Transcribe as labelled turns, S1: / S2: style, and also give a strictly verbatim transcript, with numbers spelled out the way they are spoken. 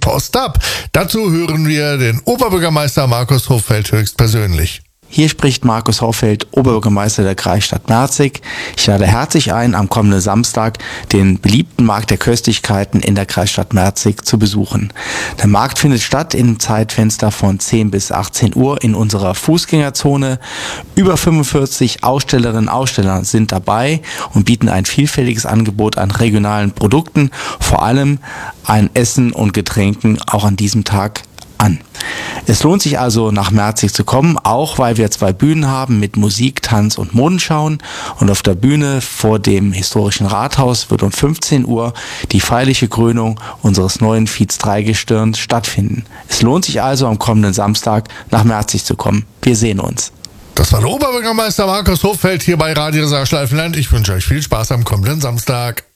S1: Post ab. Dazu hören wir den Oberbürgermeister Markus Hoffeld höchstpersönlich.
S2: Hier spricht Markus Hoffeld, Oberbürgermeister der Kreisstadt Merzig. Ich lade herzlich ein, am kommenden Samstag den beliebten Markt der Köstlichkeiten in der Kreisstadt Merzig zu besuchen. Der Markt findet statt im Zeitfenster von zehn bis achtzehn Uhr in unserer Fußgängerzone. Über fünfundvierzig Ausstellerinnen und Aussteller sind dabei und bieten ein vielfältiges Angebot an regionalen Produkten, vor allem an Essen und Getränken auch an diesem Tag an. Es lohnt sich also, nach Merzig zu kommen, auch weil wir zwei Bühnen haben mit Musik, Tanz und Modenschauen. Und auf der Bühne vor dem historischen Rathaus wird um fünfzehn Uhr die feierliche Krönung unseres neuen Fiez drei Gestirns stattfinden. Es lohnt sich also, am kommenden Samstag nach Merzig zu kommen. Wir sehen uns.
S1: Das war der Oberbürgermeister Markus Hoffeld hier bei Radio Saarschleifenland. Ich wünsche euch viel Spaß am kommenden Samstag.